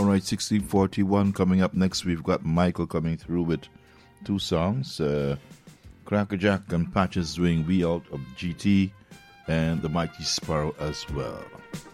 All right, 1641 coming up next. We've got Michael coming through with two songs. Cracker Jack and Patches doing We Out of GT, and the Mighty Sparrow as well.